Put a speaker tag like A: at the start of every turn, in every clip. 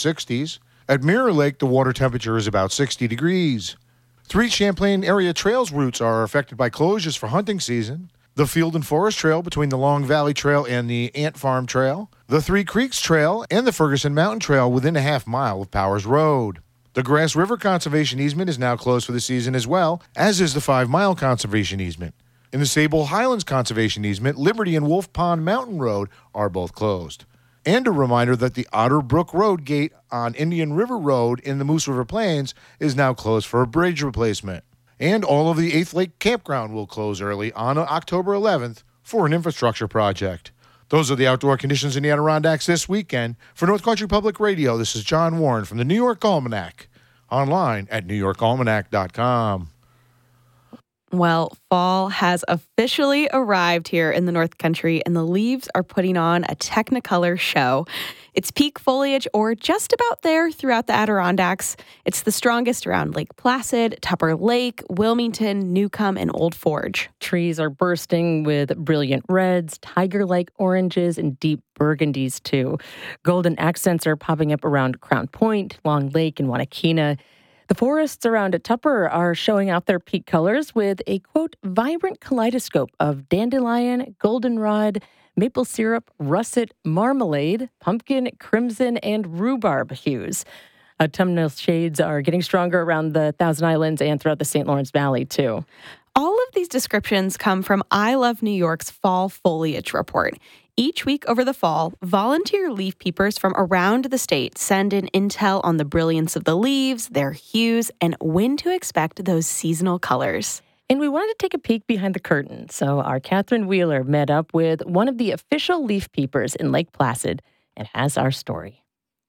A: 60s. At Mirror Lake, the water temperature is about 60 degrees. 3 Champlain area trails routes are affected by closures for hunting season. The Field and Forest Trail between the Long Valley Trail and the Ant Farm Trail, the Three Creeks Trail, and the Ferguson Mountain Trail within a half mile of Powers Road. The Grass River Conservation Easement is now closed for the season as well, as is the 5 Mile Conservation Easement. In the Sable Highlands Conservation Easement, Liberty and Wolf Pond Mountain Road are both closed. And a reminder that the Otter Brook Road gate on Indian River Road in the Moose River Plains is now closed for a bridge replacement. And all of the 8th Lake Campground will close early on October 11th for an infrastructure project. Those are the outdoor conditions in the Adirondacks this weekend. For North Country Public Radio, this is John Warren from the New York Almanac. Online at newyorkalmanac.com.
B: Well, fall has officially arrived here in the North Country, and the leaves are putting on a Technicolor show. It's peak foliage or just about there throughout the Adirondacks. It's the strongest around Lake Placid, Tupper Lake, Wilmington, Newcomb, and Old Forge.
C: Trees are bursting with brilliant reds, tiger-like oranges, and deep burgundies, too. Golden accents are popping up around Crown Point, Long Lake, and Wanakina. The forests around Tupper are showing off their peak colors with a, quote, vibrant kaleidoscope of dandelion, goldenrod, maple syrup, russet, marmalade, pumpkin, crimson, and rhubarb hues. Autumnal shades are getting stronger around the Thousand Islands and throughout the St. Lawrence Valley, too.
B: All of these descriptions come from I Love New York's Fall Foliage Report. Each week over the fall, volunteer leaf peepers from around the state send in intel on the brilliance of the leaves, their hues, and when to expect those seasonal colors.
C: And we wanted to take a peek behind the curtain, so our Catherine Wheeler met up with one of the official leaf peepers in Lake Placid and has our story.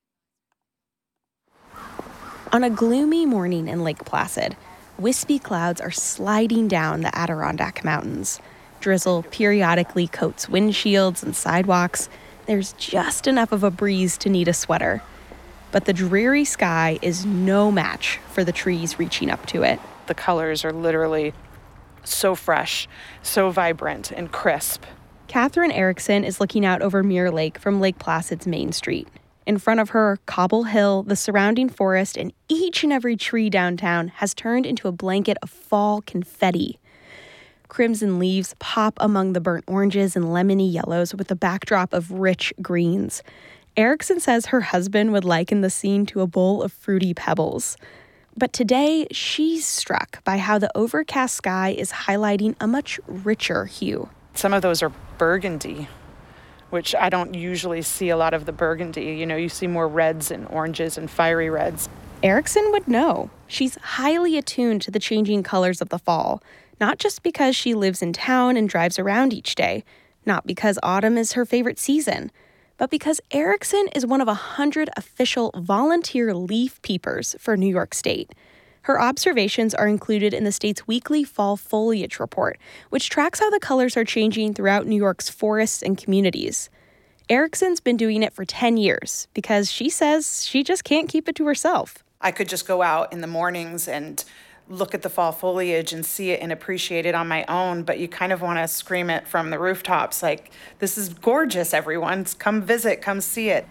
B: On a gloomy morning in Lake Placid, wispy clouds are sliding down the Adirondack Mountains. Drizzle periodically coats windshields and sidewalks. There's just enough of a breeze to need a sweater. But the dreary sky is no match for the trees reaching up to it.
D: The colors are literally so fresh, so vibrant and crisp.
B: Catherine Erickson is looking out over Mirror Lake from Lake Placid's Main Street. In front of her, Cobble Hill, the surrounding forest, and each and every tree downtown has turned into a blanket of fall confetti. Crimson leaves pop among the burnt oranges and lemony yellows with a backdrop of rich greens. Erickson says her husband would liken the scene to a bowl of fruity pebbles. But today, she's struck by how the overcast sky is highlighting a much richer hue.
D: Some of those are burgundy, which I don't usually see a lot of the burgundy. You know, you see more reds and oranges and fiery reds.
B: Erickson would know. She's highly attuned to the changing colors of the fall. Not just because she lives in town and drives around each day, not because autumn is her favorite season, but because Erickson is one of 100 official volunteer leaf peepers for New York State. Her observations are included in the state's weekly fall foliage report, which tracks how the colors are changing throughout New York's forests and communities. Erickson's been doing it for 10 years because she says she just can't keep it to herself.
D: I could just go out in the mornings and look at the fall foliage and see it and appreciate it on my own, but you kind of want to scream it from the rooftops like, this is gorgeous, everyone. Come visit, come see it.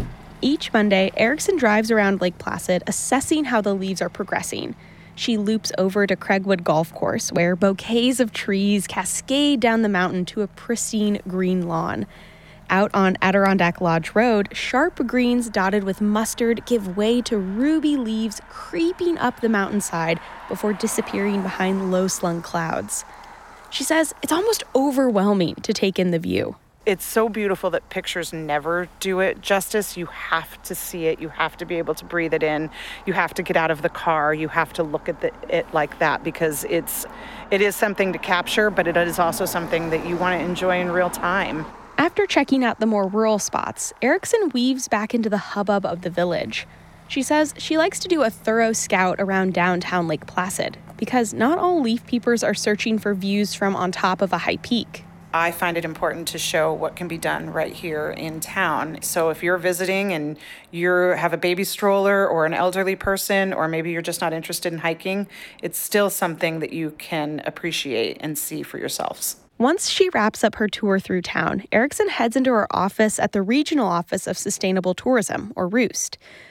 B: Each Monday, Erickson drives around Lake Placid assessing how the leaves are progressing. She loops over to Craigwood Golf Course, where bouquets of trees cascade down the mountain to a pristine green lawn. Out on Adirondack Lodge Road, sharp greens dotted with mustard give way to ruby leaves creeping up the mountainside before disappearing behind low-slung clouds. She says it's almost overwhelming to take in the view.
D: It's so beautiful that pictures never do it justice. You have to see it. You have to be able to breathe it in. You have to get out of the car. You have to look at it like that because it is something to capture, but it is also something that you want to enjoy in real time.
B: After checking out the more rural spots, Erickson weaves back into the hubbub of the village. She says she likes to do a thorough scout around downtown Lake Placid because not all leaf peepers are searching for views from on top of a high peak.
D: I find it important to show what can be done right here in town. So if you're visiting and you have a baby stroller or an elderly person, or maybe you're just not interested in hiking, it's still something that you can appreciate and see for yourselves.
B: Once she wraps up her tour through town, Erickson heads into her office at the Regional Office of Sustainable Tourism, or ROOST.